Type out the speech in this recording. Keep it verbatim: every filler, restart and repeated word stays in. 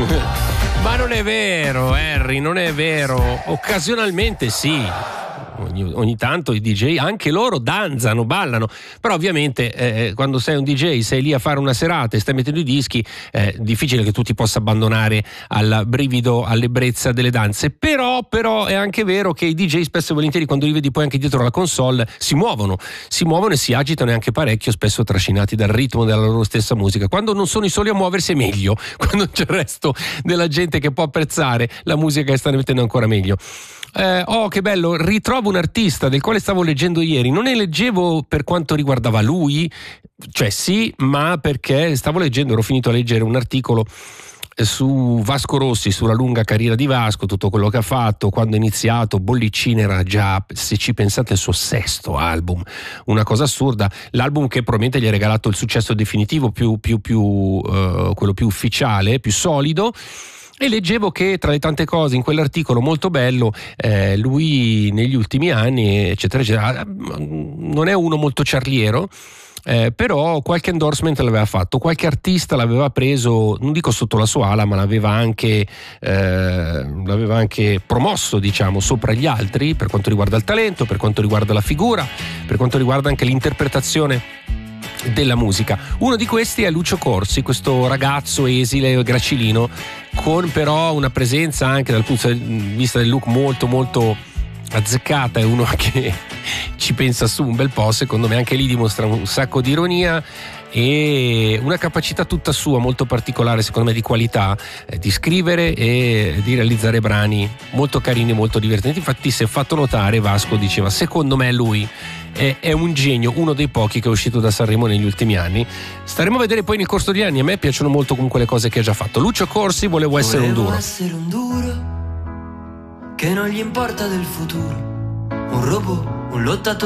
Ma non è vero, Harry, non è vero. Occasionalmente sì. Ogni, ogni tanto i D J anche loro danzano, ballano, però ovviamente eh, quando sei un D J, sei lì a fare una serata e stai mettendo i dischi, è difficile che tu ti possa abbandonare al brivido, all'ebbrezza delle danze. Però, però è anche vero che i D J spesso e volentieri, quando li vedi poi anche dietro la console, si muovono, si muovono e si agitano, e anche parecchio, spesso trascinati dal ritmo della loro stessa musica. Quando non sono i soli a muoversi è meglio, quando c'è il resto della gente che può apprezzare la musica che stanno mettendo ancora meglio. Eh, oh, che bello, ritrovo un artista del quale stavo leggendo ieri. Non ne leggevo per quanto riguardava lui, cioè sì, ma perché stavo leggendo, ero finito a leggere un articolo su Vasco Rossi, sulla lunga carriera di Vasco, tutto quello che ha fatto. Quando è iniziato, Bollicine era già, se ci pensate, il suo sesto album, una cosa assurda, l'album che probabilmente gli ha regalato il successo definitivo, più, più, più uh, quello più ufficiale, più solido. E leggevo che tra le tante cose in quell'articolo molto bello, eh, lui negli ultimi anni, eccetera eccetera, non è uno molto ciarliero, eh, però qualche endorsement l'aveva fatto, qualche artista l'aveva preso, non dico sotto la sua ala, ma l'aveva anche, eh, l'aveva anche promosso, diciamo, sopra gli altri, per quanto riguarda il talento, per quanto riguarda la figura, per quanto riguarda anche l'interpretazione della musica. Uno di questi è Lucio Corsi, questo ragazzo esile, gracilino, con però una presenza anche dal punto di vista del look molto molto azzeccata. È uno che ci pensa su un bel po', secondo me anche lì dimostra un sacco di ironia e una capacità tutta sua molto particolare, secondo me, di qualità, eh, di scrivere e di realizzare brani molto carini, molto divertenti. Infatti si è fatto notare, Vasco diceva, secondo me lui è, è un genio, uno dei pochi che è uscito da Sanremo negli ultimi anni. Staremo a vedere poi nel corso degli anni. A me piacciono molto comunque le cose che ha già fatto. Lucio Corsi, Volevo essere un duro. essere un duro che non gli importa del futuro, un robot, un lottatore